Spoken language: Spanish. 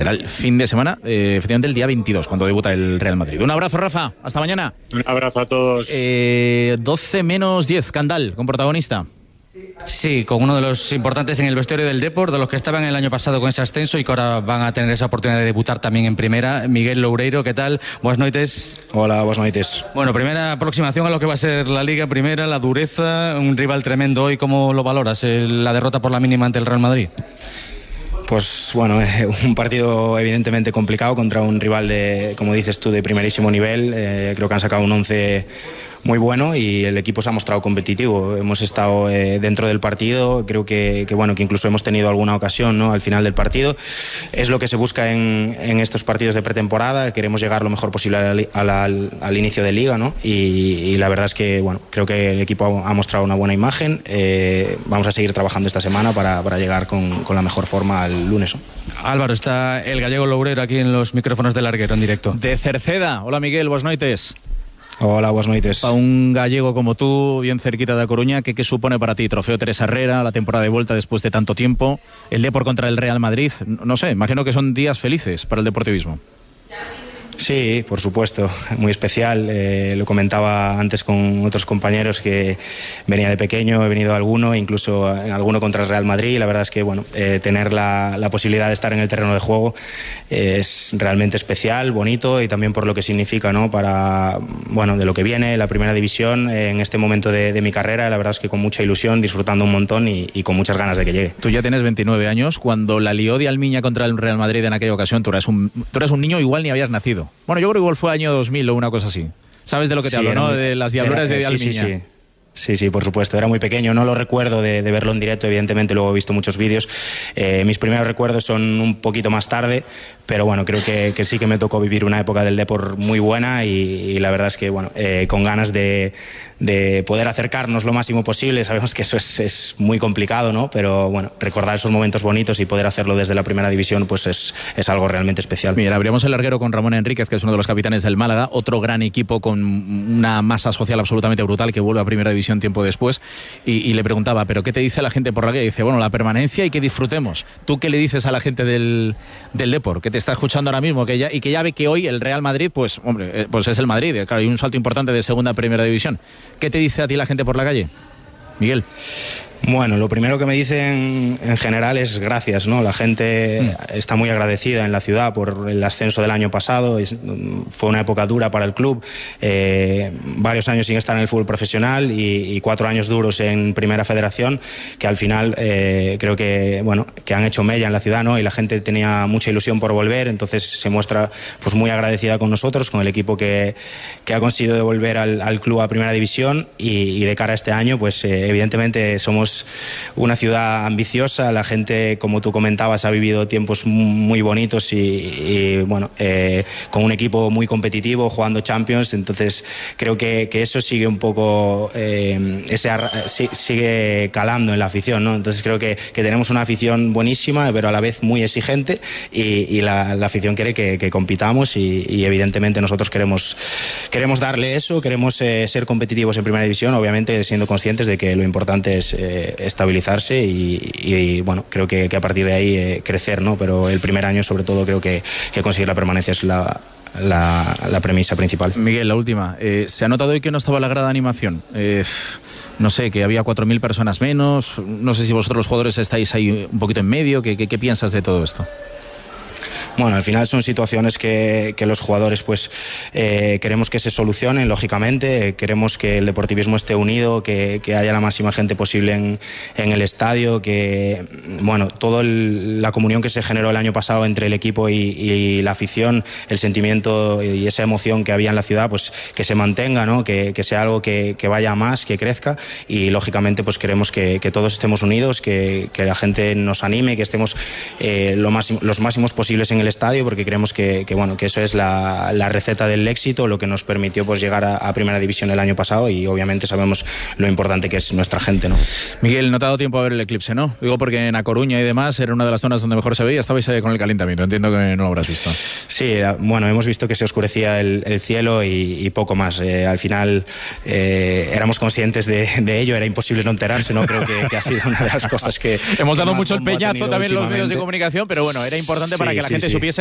será el fin de semana, efectivamente el día 22, cuando debuta el Real Madrid. Un abrazo, Rafa, hasta mañana. Un abrazo a todos. 12 menos 10, Candal, con protagonista. Sí, con uno de los importantes en el vestuario del Depor, de los que estaban el año pasado con ese ascenso y que ahora van a tener esa oportunidad de debutar también en primera. Miguel Loureiro, ¿qué tal? Buenas noches. Hola, buenas noches. Bueno, primera aproximación a lo que va a ser la Liga Primera, la dureza, un rival tremendo hoy. ¿Cómo lo valoras, la derrota por la mínima ante el Real Madrid? Pues bueno, un partido evidentemente complicado contra un rival de, como dices tú, de primerísimo nivel. Creo que han sacado un 11 muy bueno y el equipo se ha mostrado competitivo. Hemos estado dentro del partido, creo que bueno, que incluso hemos tenido alguna ocasión, ¿no?, al final del partido. Es lo que se busca en estos partidos de pretemporada. Queremos llegar lo mejor posible al inicio de Liga, ¿no? Y la verdad es que bueno, creo que el equipo ha mostrado una buena imagen. Vamos a seguir trabajando esta semana para llegar con la mejor forma al lunes, ¿no? Álvaro, está el gallego Loureiro aquí en los micrófonos de Larguero en directo. De Cerceda. Hola, Miguel, buenas noches. Hola, buenas noches. Para un gallego como tú, bien cerquita de A Coruña, ¿qué supone para ti? Trofeo Teresa Herrera, la temporada de vuelta después de tanto tiempo, el Depor contra el Real Madrid. No sé, imagino que son días felices para el deportivismo. Sí, por supuesto, muy especial. Lo comentaba antes con otros compañeros que venía de pequeño, he venido a alguno, incluso alguno contra el Real Madrid. La verdad es que bueno, tener la posibilidad de estar en el terreno de juego es realmente especial, bonito y también por lo que significa, ¿no?, para, bueno, de lo que viene, la primera división en este momento de mi carrera. La verdad es que con mucha ilusión, disfrutando un montón y con muchas ganas de que llegue. Tú ya tienes 29 años. Cuando la lió de Almiña contra el Real Madrid en aquella ocasión, tú eras un niño, igual ni habías nacido. Bueno, yo creo que igual fue año 2000 o una cosa así. ¿Sabes de lo que te hablo, no? De las diabluras de Almiña. Sí, por supuesto. Era muy pequeño, no lo recuerdo de verlo en directo, evidentemente, luego he visto muchos vídeos. Mis primeros recuerdos son un poquito más tarde, pero bueno, creo que sí que me tocó vivir una época del Depor muy buena y la verdad es que, bueno, con ganas de poder acercarnos lo máximo posible. Sabemos que eso es muy complicado, ¿no? Pero bueno, recordar esos momentos bonitos y poder hacerlo desde la primera división, pues es algo realmente especial. Mira, abrimos el larguero con Ramón Enríquez, que es uno de los capitanes del Málaga, otro gran equipo con una masa social absolutamente brutal que vuelve a primera división tiempo después, y le preguntaba, ¿pero qué te dice la gente por la calle? Dice, bueno, la permanencia y que disfrutemos. ¿Tú qué le dices a la gente del Depor, que te está escuchando ahora mismo, que ya ve que hoy el Real Madrid, pues hombre, pues es el Madrid, claro, hay un salto importante de segunda a primera división? ¿Qué te dice a ti la gente por la calle, Miguel? Bueno, lo primero que me dicen en general es gracias, ¿no? La gente está muy agradecida en la ciudad por el ascenso del año pasado. Fue una época dura para el club, varios años sin estar en el fútbol profesional y 4 años duros en Primera Federación, que al final creo que, bueno, que han hecho mella en la ciudad, ¿no? Y la gente tenía mucha ilusión por volver, entonces se muestra pues muy agradecida con nosotros, con el equipo que ha conseguido devolver al club a Primera División y de cara a este año, pues evidentemente somos una ciudad ambiciosa. La gente, como tú comentabas, ha vivido tiempos muy bonitos y bueno, con un equipo muy competitivo, jugando Champions. Entonces creo que eso sigue un poco sigue calando en la afición, ¿no? Entonces creo que tenemos una afición buenísima, pero a la vez muy exigente, y la afición quiere que compitamos y evidentemente nosotros queremos darle eso, queremos ser competitivos en Primera División, obviamente siendo conscientes de que lo importante es estabilizarse y bueno, creo que a partir de ahí crecer, ¿no? Pero el primer año, sobre todo, creo que conseguir la permanencia es la premisa principal. Miguel, la última. ¿Se ha notado hoy que no estaba la grada de animación? No sé, que había 4.000 personas menos. No sé si vosotros los jugadores estáis ahí un poquito en medio. ¿Qué piensas de todo esto? Bueno, al final son situaciones que los jugadores pues queremos que se solucionen, lógicamente. Queremos que el deportivismo esté unido, que haya la máxima gente posible en el estadio, que bueno, toda la comunión que se generó el año pasado entre el equipo y la afición, el sentimiento y esa emoción que había en la ciudad, pues que se mantenga, ¿no? Que sea algo que vaya más, que crezca, y lógicamente pues queremos que todos estemos unidos, que la gente nos anime, que estemos los máximos posibles en el estadio, porque creemos que bueno, que eso es la receta del éxito, lo que nos permitió pues llegar a Primera División el año pasado, y obviamente sabemos lo importante que es nuestra gente, ¿no? Miguel, no te ha dado tiempo a ver el eclipse, ¿no? Digo porque en A Coruña y demás era una de las zonas donde mejor se veía. Estabais ahí con el calentamiento, entiendo que no lo habrás visto. Sí, bueno, hemos visto que se oscurecía el cielo y poco más. Al final éramos conscientes de ello, era imposible no enterarse, ¿no? Creo que ha sido una de las cosas que hemos dado mucho el peñazo también los medios de comunicación, pero bueno, era importante para que la gente supiese